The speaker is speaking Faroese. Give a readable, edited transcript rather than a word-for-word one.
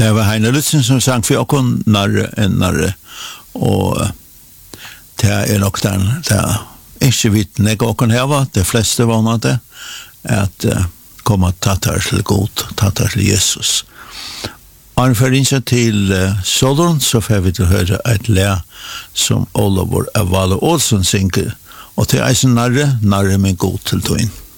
Det var Heine Lutzen som sang for åkken narre enn narre, og det nok den, det ikke vidt nek åkken heva, de fleste vana det, at komma tattar til god, tattar til Jesus. Anfor innså til Solon, så får vi til å høre et le som Oliver Avalo Olsen synger, og til eisen narre, narre med god til tøyen.